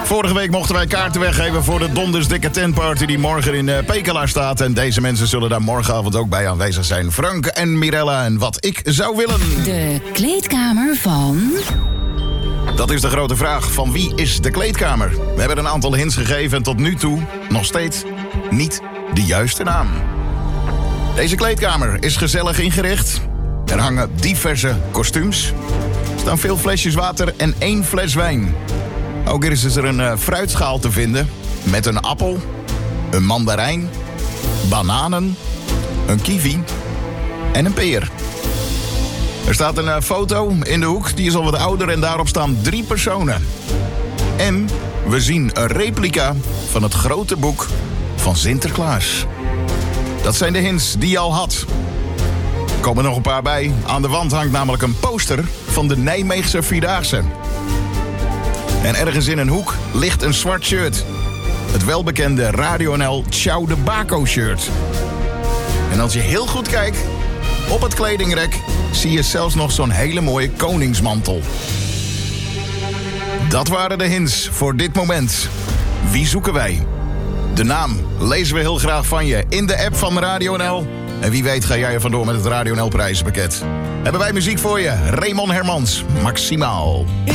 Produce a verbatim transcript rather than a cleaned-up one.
Vorige week mochten wij kaarten weggeven voor de dondersdikke tentparty die morgen in uh, Pekela staat. En deze mensen zullen daar morgenavond ook bij aanwezig zijn. Frank en Mirella en wat ik zou willen. De kleedkamer van... Dat is de grote vraag. Van wie is de kleedkamer? We hebben een aantal hints gegeven en tot nu toe nog steeds niet de juiste naam. Deze kleedkamer is gezellig ingericht. Er hangen diverse kostuums. Er staan veel flesjes water en één fles wijn. Ook is er een uh, fruitschaal te vinden met een appel, een mandarijn, bananen, een kiwi en een peer. Er staat een uh, foto in de hoek, die is al wat ouder en daarop staan drie personen. En we zien een replica van het grote boek van Sinterklaas. Dat zijn de hints die je al had. Er komen nog een paar bij. Aan de wand hangt namelijk een poster van de Nijmeegse Vierdaagse. En ergens in een hoek ligt een zwart shirt. Het welbekende Radio N L Ciao de Baco shirt. En als je heel goed kijkt, op het kledingrek zie je zelfs nog zo'n hele mooie koningsmantel. Dat waren de hints voor dit moment. Wie zoeken wij? De naam lezen we heel graag van je in de app van Radio N L. En wie weet ga jij er vandoor met het Radio N L prijzenpakket. Hebben wij muziek voor je? Raymond Hermans, Maximaal.